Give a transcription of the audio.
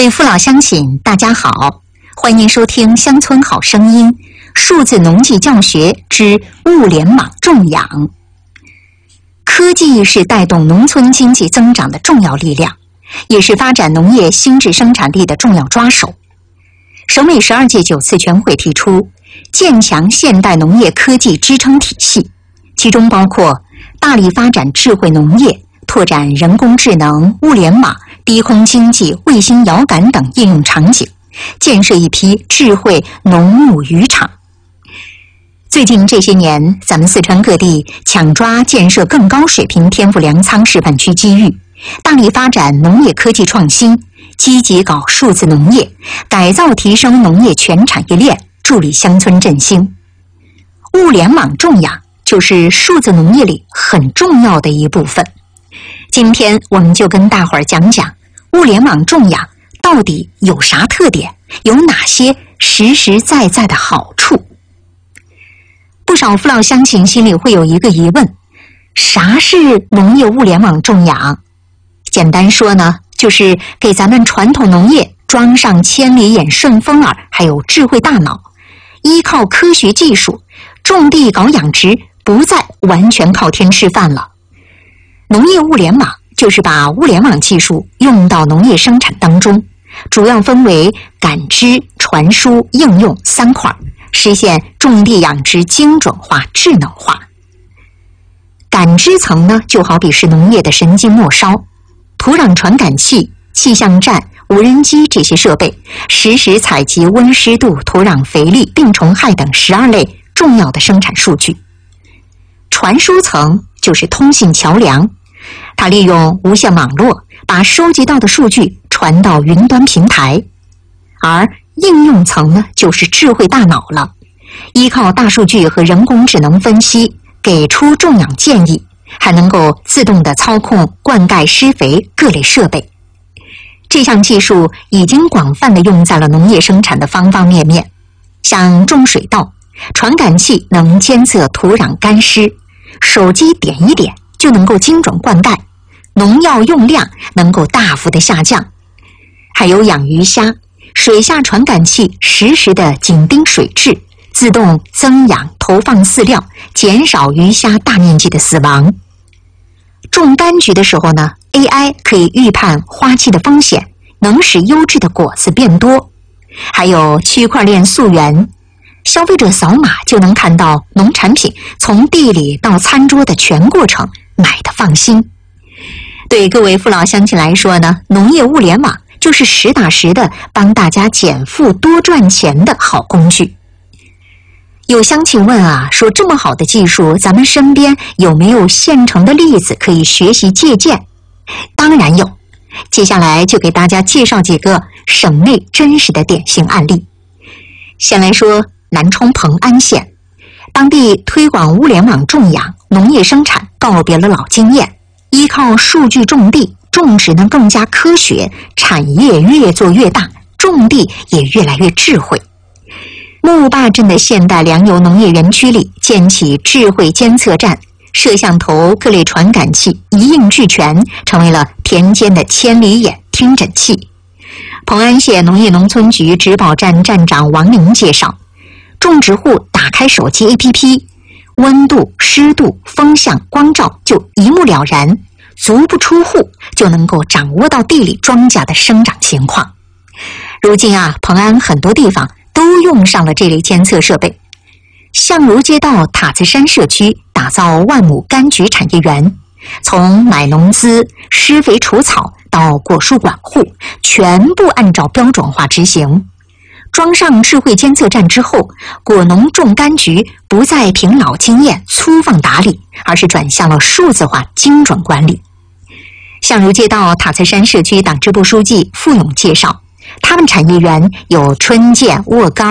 位父老乡亲，大家好，欢迎收听《乡村好声音》数字农技教学之物联网种养。科技是带动农村经济增长的重要力量，也是发展农业新质生产力的重要抓手。省委12届9次全会提出，建强现代农业科技支撑体系，其中包括大力发展智慧农业，拓展人工智能、物联网、低空经济、卫星遥感等应用场景，建设一批智慧农牧渔场。最近这些年，咱们四川各地抢抓建设更高水平天府粮仓示范区机遇，大力发展农业科技创新，积极搞数字农业，改造提升农业全产业链，助力乡村振兴。物联网种养就是数字农业里很重要的一部分。今天我们就跟大伙儿讲讲物联网种养到底有啥特点，有哪些实实在在的好处。不少父老乡亲心里会有一个疑问，啥是农业物联网种养？简单说呢，就是给咱们传统农业装上千里眼、顺风耳，还有智慧大脑，依靠科学技术种地搞养殖，不再完全靠天吃饭了。农业物联网就是把物联网技术用到农业生产当中，主要分为感知、传输、应用3块，实现种地养殖精准化、智能化。感知层呢，就好比是农业的神经末梢，土壤传感器、气象站、无人机这些设备，实时采集温湿度、土壤肥力、病虫害等12类重要的生产数据。传输层就是通信桥梁，它利用无线网络把收集到的数据传到云端平台。而应用层呢，就是智慧大脑了，依靠大数据和人工智能分析，给出种养建议，还能够自动的操控灌溉、施肥各类设备。这项技术已经广泛的用在了农业生产的方方面面，像种水稻，传感器能监测土壤干湿，手机点一点就能够精准灌溉，农药用量能够大幅的下降。还有养鱼虾，水下传感器实时的紧盯水质，自动增氧投放饲料，减少鱼虾大面积的死亡。种柑橘的时候呢， AI 可以预判花期的风险，能使优质的果子变多。还有区块链溯源，消费者扫码就能看到农产品从地里到餐桌的全过程，买的放心。对各位父老乡亲来说呢，农业物联网就是实打实的帮大家减负多赚钱的好工具。有乡亲问啊，说这么好的技术，咱们身边有没有现成的例子可以学习借鉴？当然有，接下来就给大家介绍几个省内真实的典型案例。先来说南充蓬安县，当地推广物联网种养，农业生产告别了老经验，依靠数据种地，种植呢更加科学，产业越做越大，种地也越来越智慧。木坝镇的现代粮油农业园区里建起智慧监测站，摄像头、各类传感器一应俱全，成为了田间的千里眼听诊器。蓬安县农业农村局植保站站长王玲介绍，种植户打开手机 APP， 温度、湿度、风向、光照就一目了然，足不出户就能够掌握到地里庄稼的生长情况。如今啊，蓬安很多地方都用上了这类监测设备。相如街道塔子山社区打造万亩柑橘产业园，从买农资、施肥除草到果树管护，全部按照标准化执行。装上智慧监测站之后，果农种柑橘不再凭老经验粗放打理，而是转向了数字化精准管理。相如街道塔子山社区党支部书记付勇介绍，他们产业园有春见、沃柑、